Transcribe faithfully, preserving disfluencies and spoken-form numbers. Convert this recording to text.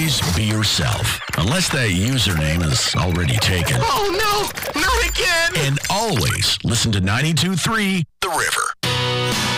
Always be yourself. Unless that username is already taken. Oh, no. Not again. And always listen to ninety-two point three The River.